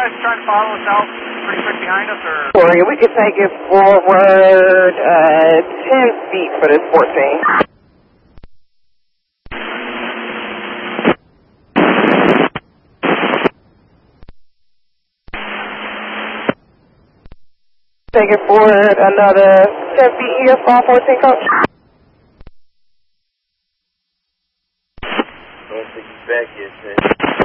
guys trying to follow us out pretty quick behind us, or? Sorry, we could take it forward 10 feet for this 14. Take it forward another 10 feet here, 514 coach. Don't think back yet,